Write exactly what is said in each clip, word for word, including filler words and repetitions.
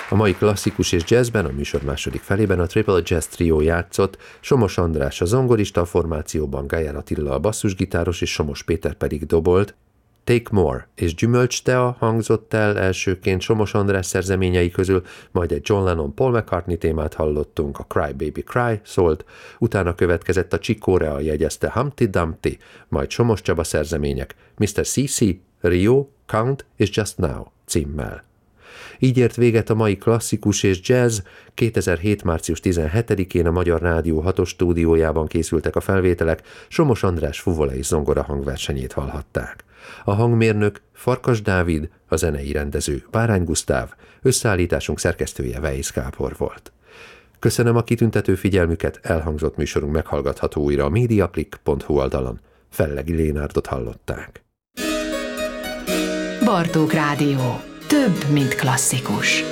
A mai klasszikus és jazzben, a műsor második felében a Triple Jazz Trio játszott, Somos András a zongorista, a formációban Gájár Attila a basszusgitáros és Somos Péter pedig dobolt. Take More és Gyümölcstea hangzott el elsőként Somos András szerzeményei közül, majd egy John Lennon Paul McCartney témát hallottunk, a Cry Baby Cry szólt, utána következett a Chick Corea jegyezte Humpty Dumpty, majd Somos Csaba szerzemények miszter cé cé, Rio, Count és Just Now címmel. Így ért véget a mai klasszikus és jazz. kétezer-hét. március tizenhetedikén a Magyar Rádió hatos stúdiójában készültek a felvételek, Somos András fuvola és zongora hangversenyét hallhatták. A hangmérnök Farkas Dávid, a zenei rendező Bárány Gusztáv, összeállításunk szerkesztője Weisz Gábor volt. Köszönöm a kitüntető figyelmüket, elhangzott műsorunk meghallgatható újra a mediaclick pont hu oldalon. Fellegi Lénárdot hallották. Bartók Rádió. Több, mint klasszikus.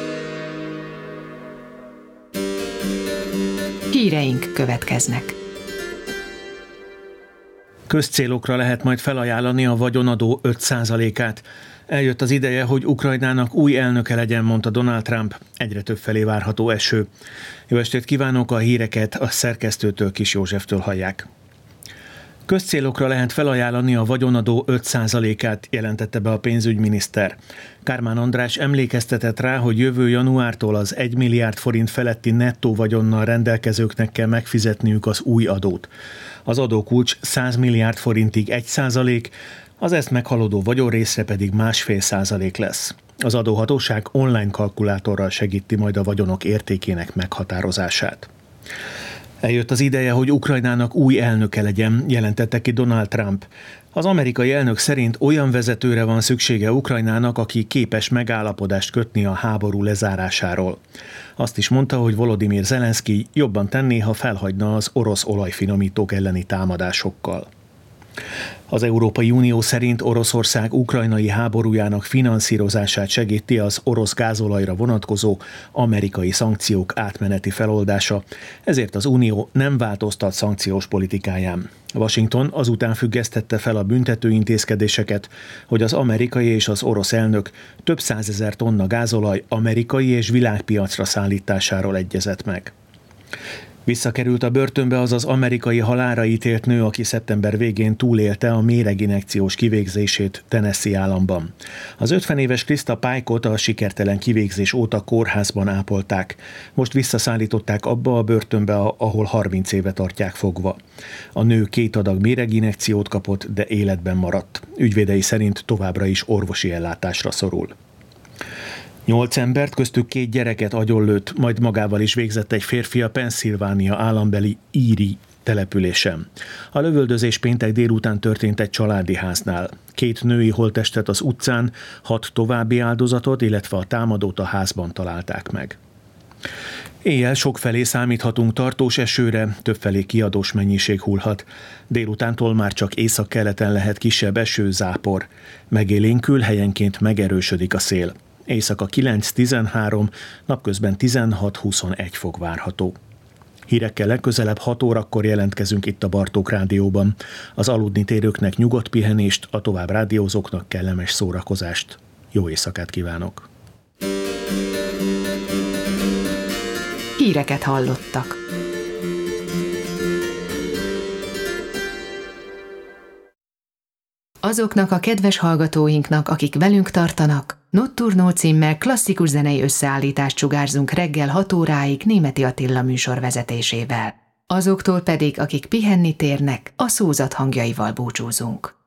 Híreink következnek. Közcélokra lehet majd felajánlani a vagyonadó öt százalékát. Eljött az ideje, hogy Ukrajnának új elnöke legyen, mondta Donald Trump. Egyre több felé várható eső. Jó estét kívánok, a híreket a szerkesztőtől, Kis Józseftől hallják. Közcélokra lehet felajánlani a vagyonadó öt százalékát, jelentette be a pénzügyminiszter. Kármán András emlékeztetett rá, hogy jövő januártól az egy milliárd forint feletti nettó vagyonnal rendelkezőknek kell megfizetniük az új adót. Az adókulcs száz milliárd forintig egy százalék, az ezt meghaladó vagyonrészre pedig másfél százalék lesz. Az adóhatóság online kalkulátorral segíti majd a vagyonok értékének meghatározását. Eljött az ideje, hogy Ukrajnának új elnöke legyen, jelentette ki Donald Trump. Az amerikai elnök szerint olyan vezetőre van szüksége Ukrajnának, aki képes megállapodást kötni a háború lezárásáról. Azt is mondta, hogy Volodymyr Zelenszky jobban tenné, ha felhagyna az orosz olajfinomítók elleni támadásokkal. Az Európai Unió szerint Oroszország ukrajnai háborújának finanszírozását segíti az orosz gázolajra vonatkozó amerikai szankciók átmeneti feloldása, ezért az Unió nem változtat szankciós politikáján. Washington azután függesztette fel a büntető intézkedéseket, hogy az amerikai és az orosz elnök több százezer tonna gázolaj amerikai és világpiacra szállításáról egyezett meg. Visszakerült a börtönbe az az amerikai halálra ítélt nő, aki szeptember végén túlélte a méreginjekciós kivégzését Tennessee államban. Az ötven éves Krista Pike-ot a sikertelen kivégzés óta kórházban ápolták. Most visszaszállították abba a börtönbe, ahol harminc éve tartják fogva. A nő két adag méreginjekciót kapott, de életben maradt. Ügyvédei szerint továbbra is orvosi ellátásra szorul. Nyolc embert, köztük két gyereket agyonlőtt, majd magával is végzett egy férfi a Pennsylvania állambeli Erie településen. A lövöldözés péntek délután történt egy családi háznál. Két női holttestet az utcán, hat további áldozatot, illetve a támadót a házban találták meg. Éjjel sokfelé számíthatunk tartós esőre, többfelé kiadós mennyiség hullhat. Délutántól már csak északkeleten lehet kisebb eső, zápor. Megélénkül, helyenként megerősödik a szél. Éjszaka kilenc-tizenhárom, napközben tizenhat-huszonegy fok várható. Hírekkel legközelebb hat órakor jelentkezünk itt a Bartók Rádióban. Az aludni térőknek nyugodt pihenést, a tovább rádiózóknak kellemes szórakozást. Jó éjszakát kívánok! Híreket hallottak. Azoknak a kedves hallgatóinknak, akik velünk tartanak, Nocturno címmel klasszikus zenei összeállítást sugárzunk reggel hat óráig Németi Attila műsor vezetésével. Azoktól pedig, akik pihenni térnek, a szózat hangjaival búcsúzunk.